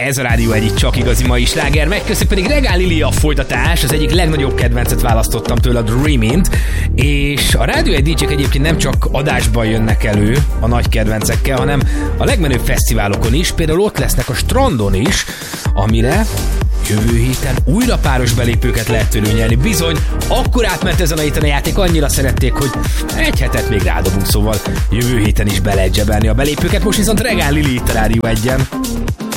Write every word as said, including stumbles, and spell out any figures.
Ez a Rádió egyik csak igazi mai sláger, megköszönjük pedig Regál Lili a folytatás, az egyik legnagyobb kedvencet választottam tőle, a Dreamint, és a Rádió egy dé jék egyébként nem csak adásban jönnek elő a nagy kedvencekkel, hanem a legmenőbb fesztiválokon is, például ott lesznek a Strandon is, amire jövő héten újra páros belépőket lehet tőlük nyerni. Bizony, akkor átment ezen a héten a játék, annyira szerették, hogy egy hetet még rádobunk, szóval jövő héten is be lehet zsebelni a belépőket. Most viszont Regál Lili itt a Rádió egyen.